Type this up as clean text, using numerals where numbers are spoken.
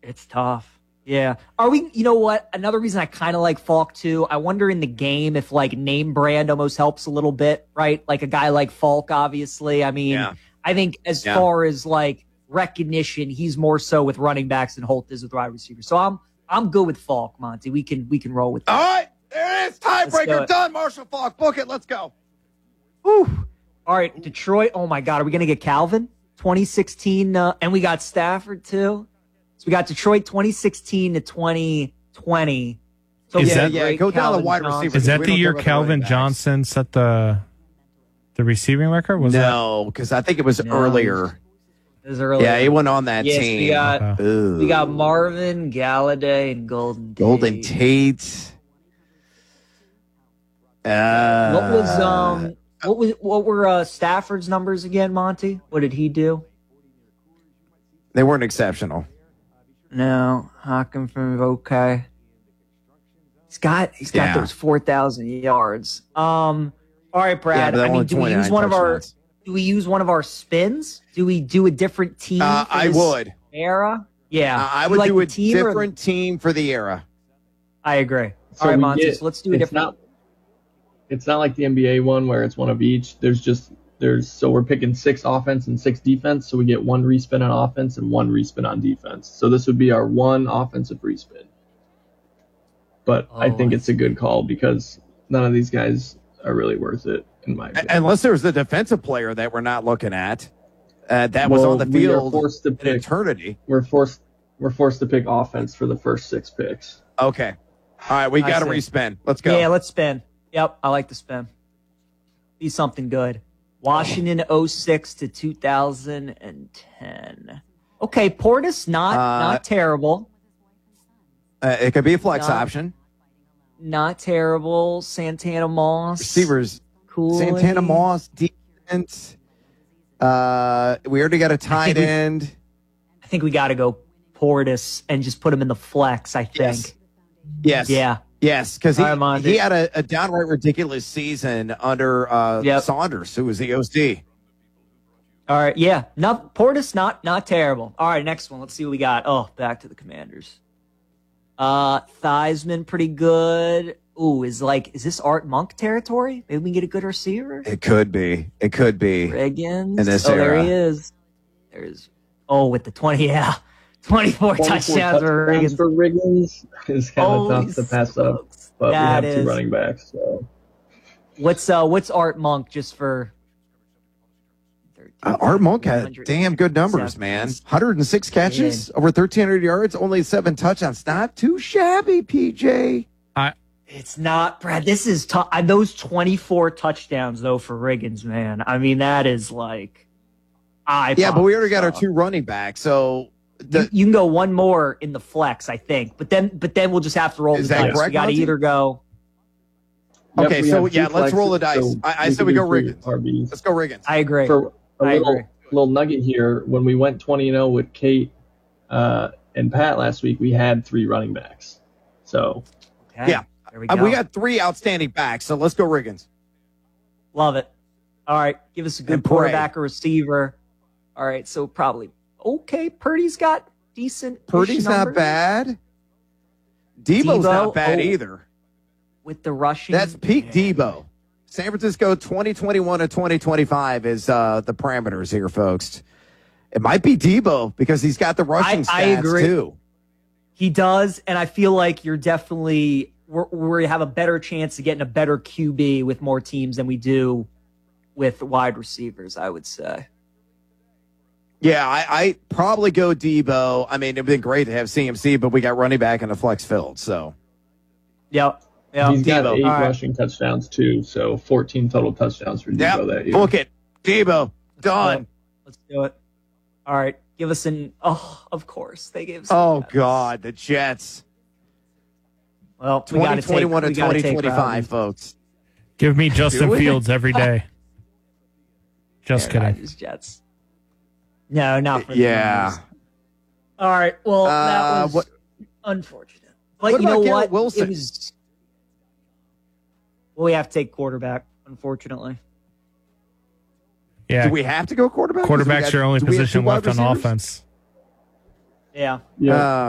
It's tough. Yeah. Are we, you know what? Another reason I kind of like Falk too. I wonder in the game if like name brand almost helps a little bit, right? Like a guy like Falk, obviously. I mean, I think as far as like recognition, he's more so with running backs than Holt is with wide receivers. So I'm good with Falk, Monty. We can roll with that. All right. There it is. Tiebreaker done. Marshall Falk. Book it. Let's go. Whew. All right. Detroit. Oh my God. Are we going to get Calvin? 2016. And we got Stafford too. So we got Detroit 2016 to 2020. So go down the wide receiver. Is that the year Calvin Johnson set the receiving record? No, because I think it was earlier. It was earlier. Yeah, he went on that team. We got Marvin, Galladay, and Golden Tate. What were Stafford's numbers again, Monty? What did he do? They weren't exceptional. No, Hawkins from okay. He's got those 4,000 yards. All right, Brad. I mean, do we use one of our spins? Do we do a different team? For I would. Era? Yeah. I would do a different team for the era. I agree. All right, Monty, so let's do a different. It's not like the NBA one where it's one of each. So we're picking 6 offense and 6 defense. So we get 1 respin on offense and 1 respin on defense. So this would be our 1 offensive respin. But I think it's a good call because none of these guys are really worth it in my opinion. Unless there's the defensive player that we're not looking at. That was on the field in eternity. We're forced to pick offense for the first 6 picks. Okay. All right, we got to respin. Let's go. Yeah, let's spin. Yep, I like the spin. Be something good. Washington 06 to 2010. Okay, Portis not terrible. It could be a flex option. Not terrible. Santana Moss. Receivers. Cool. Santana Moss, defense. We already got a tight end. I think we got to go Portis and just put him in the flex, I think. Yes. Yeah. Yes, because he had a downright ridiculous season under Saunders, who was the OC. All right, yeah. Portis, not terrible. All right, next one. Let's see what we got. Oh, back to the Commanders. Theismann, pretty good. Ooh, is this Art Monk territory? Maybe we can get a good receiver? It could be. Riggins. In this era. There he is. With the 24 touchdowns for Riggins is kind of tough to pass up, but we have 2 running backs. So, what's Art Monk just for? Art Monk had damn good numbers, man. 106 catches, over 1,300 yards, only 7 touchdowns. Not too shabby, PJ. It's not, Brad. This is tough. Those 24 touchdowns though for Riggins, man. I mean, that is like, but we already got our 2 running backs, so. You can go 1 more in the flex, I think, but then we'll just have to roll the dice. We got to either go. Okay, let's roll the dice. So I said we go Riggins. Let's go Riggins. I agree. For a little nugget here, when we went 20-0 with Kate and Pat last week, we had 3 running backs. So there we go. We got 3 outstanding backs, so let's go Riggins. Love it. All right, give us a good quarterback or receiver. All right, so probably. Okay, Purdy's got decent. Purdy's not bad. Debo's not bad either. With the rushing. That's peak Debo. San Francisco 2021 to 2025 is the parameters here, folks. It might be Debo because he's got the rushing stats, I agree. Too. He does, and I feel like you're definitely we have a better chance of getting a better QB with more teams than we do with wide receivers, I would say. Yeah, I probably go Debo. I mean, it'd been great to have CMC, but we got running back in the flex field, so. Yep. He's got 8 rushing touchdowns, too, so 14 total touchdowns for Debo that year. Book it. Debo. Done. Let's do it. All right. Give us of course. They gave us God, the Jets. Well, 2021 to 2025, folks. Give me Justin Fields every day. Just kidding. Jets. No, not for the All right. Well, that was unfortunate. But what you know about what? Wilson? We have to take quarterback, unfortunately. Yeah. Do we have to go quarterback? Quarterback's your only position left on offense. Yeah.